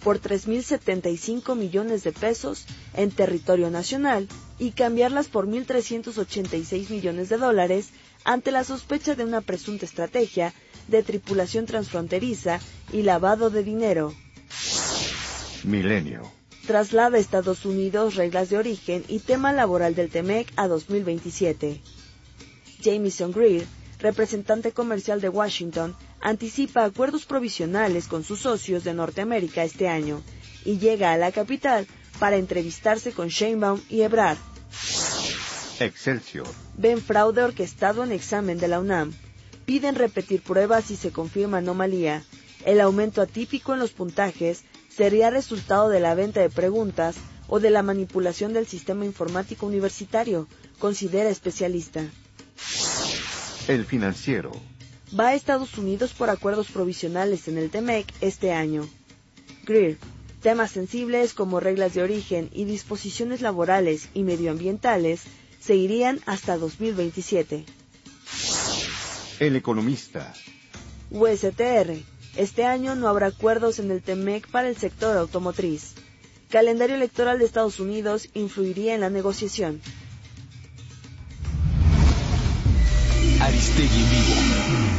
por 3.075 millones de pesos en territorio nacional y cambiarlas por 1.386 millones de dólares ante la sospecha de una presunta estrategia de tripulación transfronteriza y lavado de dinero. Milenio. Traslada a Estados Unidos reglas de origen y tema laboral del TEMEC a 2027. Jamieson Greer, representante comercial de Washington, anticipa acuerdos provisionales con sus socios de Norteamérica este año y llega a la capital para entrevistarse con Sheinbaum y Ebrard. Excelsior. Ven fraude orquestado en examen de la UNAM. Piden repetir pruebas si se confirma anomalía. El aumento atípico en los puntajes sería resultado de la venta de preguntas o de la manipulación del sistema informático universitario, considera especialista. El Financiero. Va a Estados Unidos por acuerdos provisionales en el TEMEC este año. Greer. Temas sensibles como reglas de origen y disposiciones laborales y medioambientales seguirían hasta 2027. El Economista. USTR. Este año no habrá acuerdos en el TEMEC para el sector automotriz. Calendario electoral de Estados Unidos influiría en la negociación. Aristegui en vivo.